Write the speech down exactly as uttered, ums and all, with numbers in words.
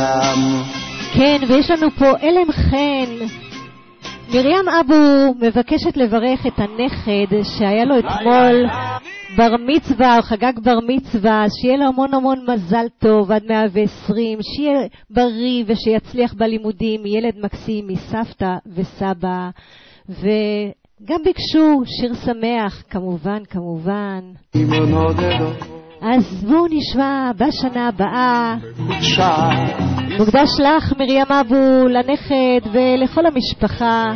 כן, ויש לנו פה אלם חן. מרים אבו מבקשת לברך את הנכד שהיה לו אתמול בר מצווה, או חגג בר מצווה, שיהיה לו המון המון מזל טוב עד מאה ועשרים, שיהיה בריא ושיצליח בלימודים, ילד מקסים מסבתא וסבא. וגם ביקשו שיר שמח, כמובן, כמובן. אז בואו נשמע בשנה הבאה. מוקדש לך מרים אבו, לנכד ולכל המשפחה.